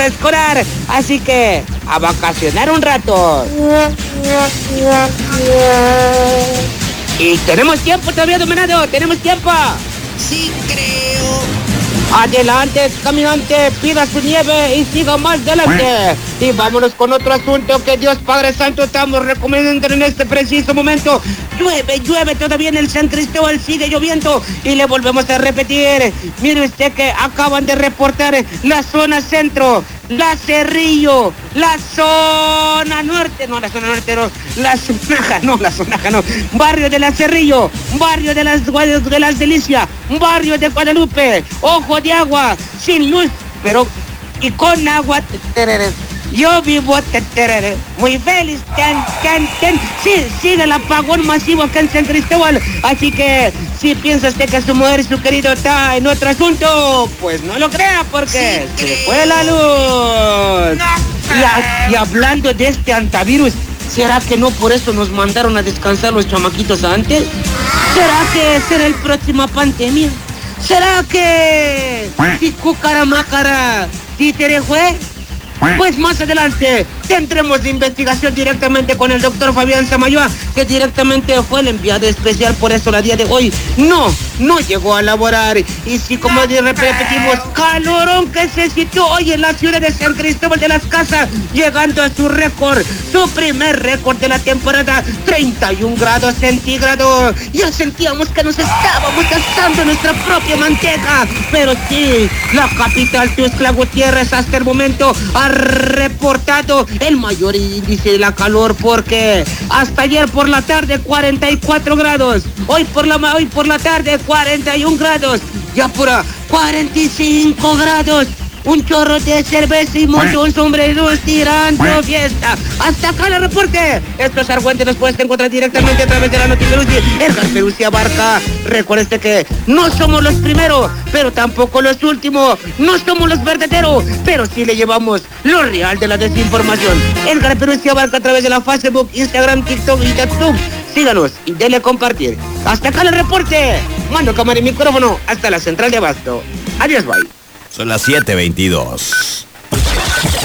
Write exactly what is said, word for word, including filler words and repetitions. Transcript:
escolar. Así que a vacacionar un rato. Y tenemos tiempo todavía, dominado, tenemos tiempo. Sí, creo. Adelante, caminante, pida su nieve y siga más adelante. Y vámonos con otro asunto que Dios Padre Santo estamos recomendando en este preciso momento. Llueve, llueve todavía en el San Cristóbal, sigue lloviendo. Y le volvemos a repetir. Mire usted que acaban de reportar la zona centro, la Cerrillo, la zona norte, no, la zona norte no, la Sonaja, no, la Sonaja no, barrio de la Cerrillo, barrio de las, de las Delicias, barrio de Guadalupe, Ojo de Agua, sin luz, pero y con agua. Yo vivo muy feliz, tan, tan, tan. Sí, sigue el apagón masivo acá en San Cristóbal. Así que si piensa usted que su mujer y su querido está en otro asunto, pues no lo crea porque sí, se fue la luz. No. Y, a, y hablando de este antivirus, ¿será que no por eso nos mandaron a descansar los chamaquitos antes? ¿Será que será el próxima pandemia? ¿Será que si cucaramácara títere fue? Pues más adelante tendremos investigación directamente con el doctor Fabián Samayoa, que directamente fue el enviado especial, por eso la día de hoy no, no llegó a laborar. Y si como repetimos, calorón que se sintió hoy en la ciudad de San Cristóbal de las Casas, llegando a su récord, su primer récord de la temporada, treinta y un grados centígrados. Ya sentíamos que nos estábamos asando nuestra propia manteca, pero sí, la capital Tuxtla Gutiérrez hasta el momento ha reportado el mayor índice de la calor, porque hasta ayer por la tarde cuarenta y cuatro grados, hoy por la hoy por la tarde cuarenta y un grados, ya pura cuarenta y cinco grados. Un chorro de cerveza y muchos sombreros tirando fiesta. Hasta acá el reporte. Estos argüentes los puedes encontrar directamente a través de la noticia Lucy. Edgar Perucci abarca. Recuerde que no somos los primeros, pero tampoco los últimos. No somos los verdaderos, pero sí le llevamos lo real de la desinformación. Edgar Perucci abarca a través de la Facebook, Instagram, TikTok y YouTube. Síganos y denle compartir. Hasta acá el reporte. Mando cámara y micrófono hasta la central de Abasto. Adiós, bye. Son las siete veintidós.